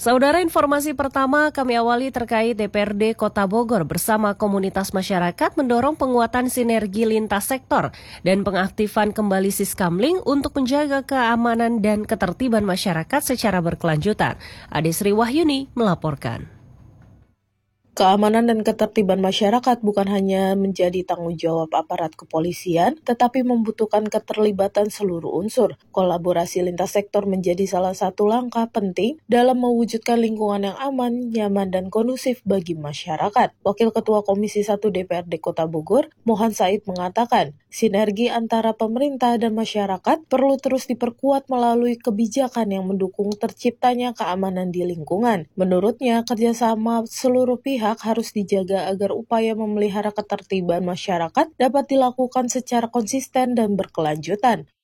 Saudara, informasi pertama kami awali terkait DPRD Kota Bogor bersama komunitas masyarakat mendorong penguatan sinergi lintas sektor dan pengaktifan kembali Siskamling untuk menjaga keamanan dan ketertiban masyarakat secara berkelanjutan. Ade Sri Wahyuni melaporkan. Keamanan dan ketertiban masyarakat bukan hanya menjadi tanggung jawab aparat kepolisian, tetapi membutuhkan keterlibatan seluruh unsur. Kolaborasi lintas sektor menjadi salah satu langkah penting dalam mewujudkan lingkungan yang aman, nyaman, dan kondusif bagi masyarakat. Wakil Ketua Komisi 1 DPRD Kota Bogor, Mohan Said mengatakan, sinergi antara pemerintah dan masyarakat perlu terus diperkuat melalui kebijakan yang mendukung terciptanya keamanan di lingkungan. Menurutnya, kerjasama seluruh pihak harus dijaga agar upaya memelihara ketertiban masyarakat dapat dilakukan secara konsisten dan berkelanjutan.